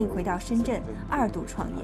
回到深圳2度创业。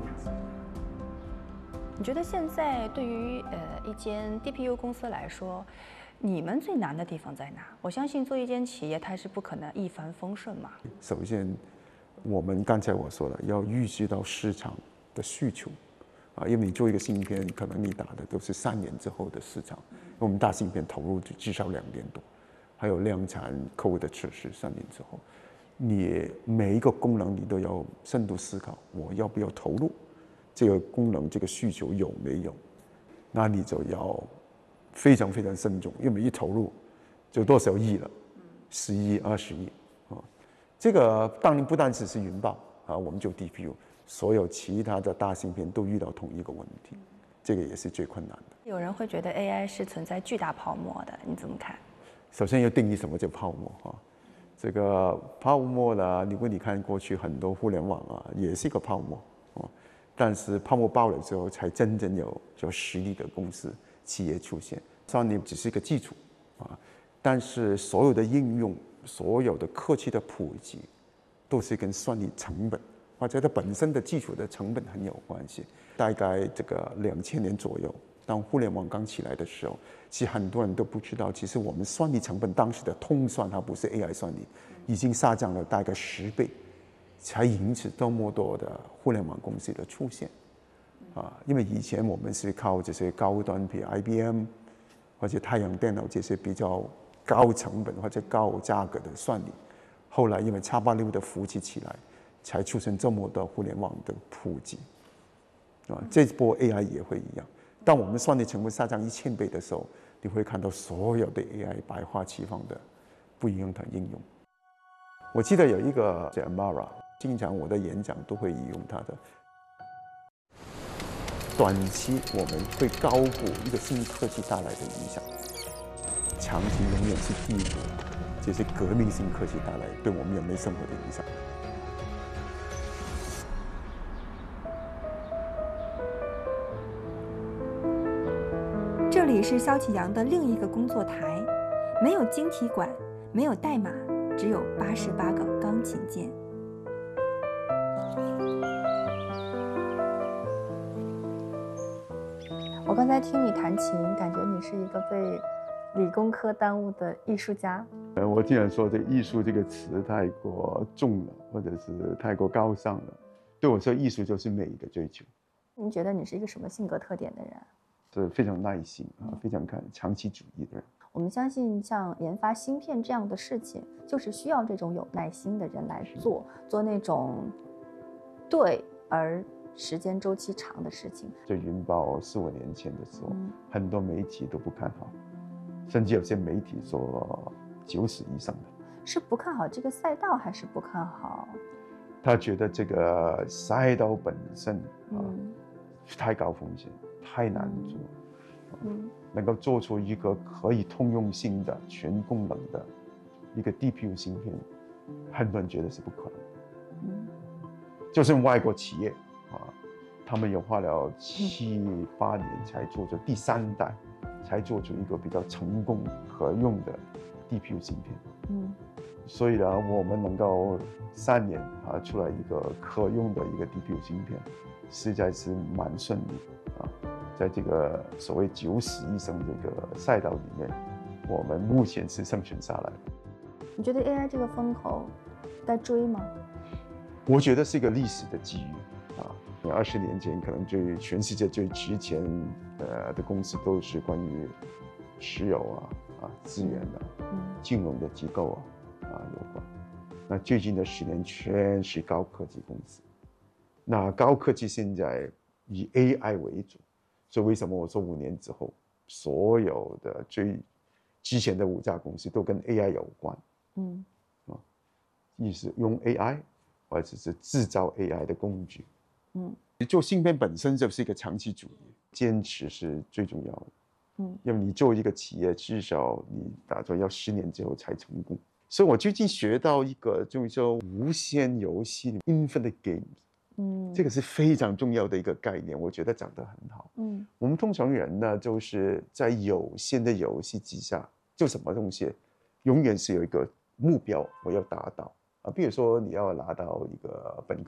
你觉得现在对于一间 DPU 公司来说，你们最难的地方在哪？我相信做一间企业，它是不可能一帆风顺嘛。 首先，我们刚才我说了，要预知到市场的需求，因为你做一个芯片，可能你打的都是3年之后的市场。我们大芯片投入至少2年多，还有量产客户的测试3年之后，你每一个功能你都要深度思考，我要不要投入？这个功能这个需求有没有？那你就要非常非常慎重，因为一投入就多少亿了，10亿、20亿啊。这个当然不单只是云豹啊，我们就 DPU， 所有其他的大芯片都遇到同一个问题，这个也是最困难的。 有人会觉得 AI 是存在巨大泡沫的，你怎么看？ 首先要定义什么叫泡沫啊？这个泡沫呢，如果你看过去很多互联网啊，也是一个泡沫啊。但是泡沫爆了之后，才真正有实力的公司、企业出现。算力只是一个基础啊，但是所有的应用、所有的科技的普及，都是跟算力成本或者它本身的基础的成本很有关系。大概这个2000年左右，当互联网刚起来的时候，其实很多人都不知道，其实我们算力成本当时的通算，它不是 AI 算力，已经下降了大概10倍。才引起这么多的互联网公司的出现，因为以前我们是靠这些高端，比如 IBM 或者太阳电脑这些比较高成本或者高价格的算力，后来因为x86的服务器起来，才出现这么多互联网的普及，这波 AI 也会一样。当我们算力成本下降1000倍的时候，你会看到所有的 AI 百花齐放的不一样的应用。我记得有一个叫 Amara。经常我的演讲都会引用它的。短期我们会高估一个新科技带来的影响，长期永远是低估这些革命性科技带来对我们人类生活的影响。 这里是肖启阳的另一个工作台，没有晶体管，没有代码，只有88个钢琴键。 我刚才听你弹琴，感觉你是一个被理工科耽误的艺术家。 我既然说这艺术这个词太过重了，或者是太过高尚了，对我说艺术就是美的追求。 你觉得你是一个什么性格特点的人？ 是非常耐心非常长期主义的人。 我们相信像研发芯片这样的事情，就是需要这种有耐心的人来做那种对而时间周期长的事情。 这云豹4、5年前的时候，很多媒体都不看好，甚至有些媒体说90以上的。 是不看好这个赛道，还是不看好？ 他觉得这个赛道本身太高风险，太难做。能够做出一个可以通用性的全功能的一个 DPU 芯片，很多人觉得是不可能。就是外国企业他们也花了7、8年才做出第3代，才做出一个比较成功可用的 DPU 芯片。所以呢，我们能够3年出来一个可用的一个 DPU 芯片，实在是蛮顺利在这个所谓90医生这个赛道里面，我们目前是生存下来的。 你觉得 AI 这个风口该追吗？ 我觉得是一个历史的机遇20年前可能全世界最值钱的公司都是关于石油资源金融的机构有关。那最近的10年全是高科技公司。那高科技现在以 AI 为主，所以为什么我说5年之后，所有的最之前的5家公司都跟 AI 有关。意思用 AI 或者是制造 AI 的工具。做芯片本身就是一个长期主义，坚持是最重要的。因为你做一个企业，至少你打算要10年之后才成功。所以我最近学到一个就是说无限游戏 （infinite games），这个是非常重要的一个概念，我觉得讲得很好。我们通常人呢，就是在有限的游戏之下，做什么东西，永远是有一个目标我要达到比如说你要拿到一个本科